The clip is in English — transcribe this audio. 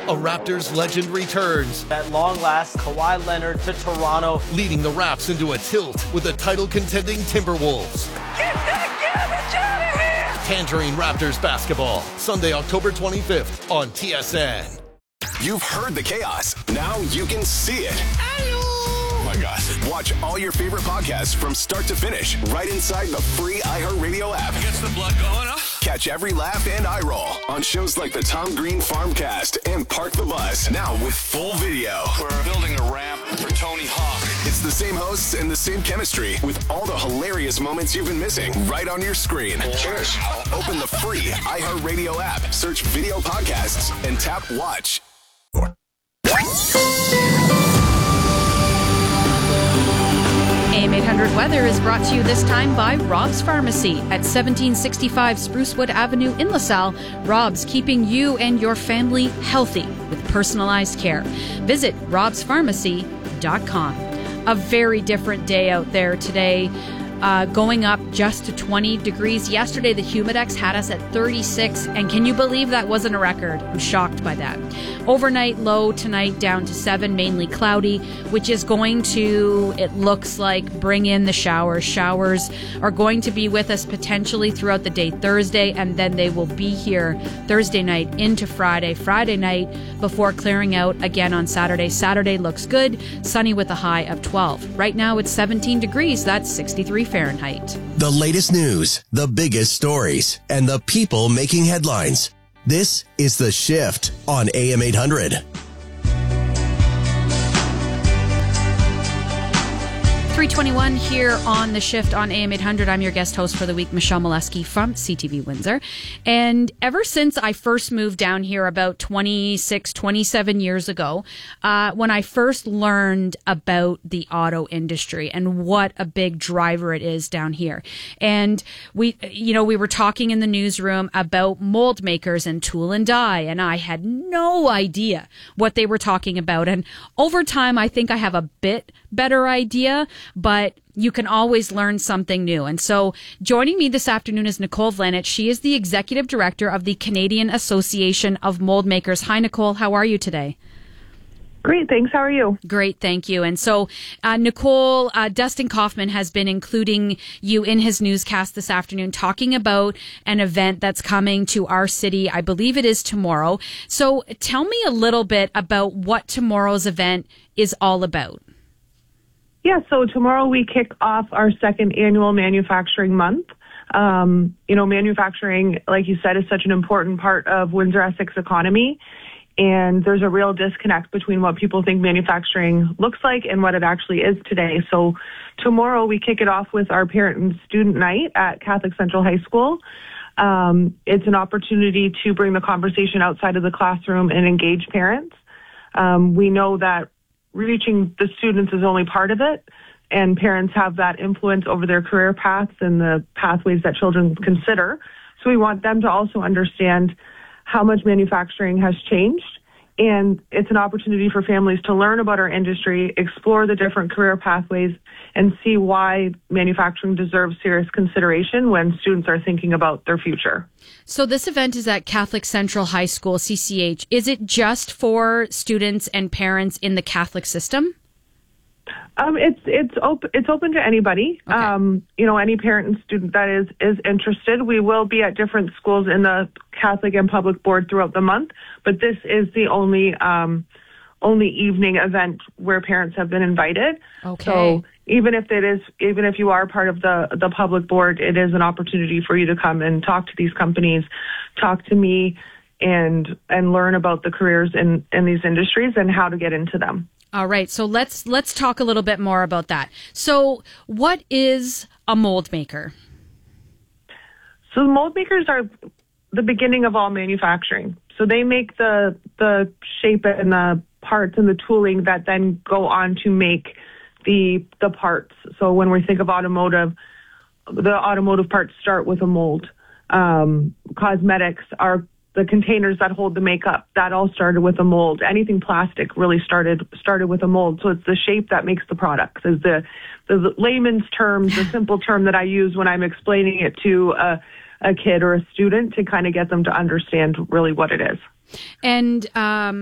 A Raptors legend returns. At long last, Kawhi Leonard to Toronto, leading the Raps into a tilt with the title-contending Timberwolves. Get that garbage out of here! Tangerine Raptors basketball, Sunday, October 25th on TSN. You've heard the chaos. Now you can see it. Oh my God. Watch all your favorite podcasts from start to finish right inside the free iHeartRadio app. Gets the blood going, huh? Catch every laugh and eye roll on shows like the Tom Green Farmcast and Park the Bus. Now with full video. We're building a ramp for Tony Hawk. It's the same hosts and the same chemistry with all the hilarious moments you've been missing right on your screen. Cheers. Open the free iHeartRadio app, search video podcasts, and tap watch. AM 800 Weather is brought to you this time by Rob's Pharmacy at 1765 Sprucewood Avenue in LaSalle. Rob's, keeping you and your family healthy with personalized care. Visit robspharmacy.com. A very different day out there today. Going up just to 20 degrees. Yesterday, the Humidex had us at 36, and can you believe that wasn't a record? I'm shocked by that. Overnight low tonight down to 7, mainly cloudy, which is going to, it looks like, bring in the showers. Showers are going to be with us potentially throughout the day Thursday, and then they will be here Thursday night into Friday. Friday night before clearing out again on Saturday. Saturday looks good, sunny with a high of 12. Right now it's 17 degrees. That's 63 Fahrenheit. The latest news, the biggest stories, and the people making headlines. This is The Shift on AM 800. 3:21 here on The Shift on AM 800. I'm your guest host for the week, Michelle Molesky from CTV Windsor. And ever since I first moved down here about 26, 27 years ago, when I first learned about the auto industry and what a big driver it is down here. And we were talking in the newsroom about mold makers and tool and die, and I had no idea what they were talking about. And over time, I think I have a bit better idea, but you can always learn something new. And so joining me this afternoon is Nicole Vlanich. She is the executive director of the Canadian Association of Mold Makers. Hi, Nicole. How are you today? Great, thanks. How are you? Great, thank you. And so, Nicole, Dustin Kaufman has been including you in his newscast this afternoon, talking about an event that's coming to our city. I believe it is tomorrow. So tell me a little bit about what tomorrow's event is all about. Yeah, so tomorrow we kick off our second annual Manufacturing Month. Manufacturing, like you said, is such an important part of Windsor-Essex economy. And there's a real disconnect between what people think manufacturing looks like and what it actually is today. So tomorrow we kick it off with our parent and student night at Catholic Central High School. It's an opportunity to bring the conversation outside of the classroom and engage parents. We know that reaching the students is only part of it, and parents have that influence over their career paths and the pathways that children consider. So we want them to also understand how much manufacturing has changed, and it's an opportunity for families to learn about our industry, explore the different career pathways, and see why manufacturing deserves serious consideration when students are thinking about their future. So this event is at Catholic Central High School, CCH. Is it just for students and parents in the Catholic system? It's open to anybody. Okay. Any parent and student that is interested. We will be at different schools in the Catholic and public board throughout the month, but this is the only evening event where parents have been invited. Okay. So even if you are part of the public board, it is an opportunity for you to come and talk to these companies, talk to me, and learn about the careers in these industries and how to get into them. All right, so let's talk a little bit more about that. So what is a mold maker? So the mold makers are the beginning of all manufacturing. So they make the shape and the parts and the tooling that then go on to make the parts. So when we think of automotive, the automotive parts start with a mold. Cosmetics are the containers that hold the makeup. That all started with a mold. Anything plastic really started with a mold. So it's the shape that makes the products. Is the layman's terms, the simple term that I use when I'm explaining it to a kid or a student to kind of get them to understand really what it is. And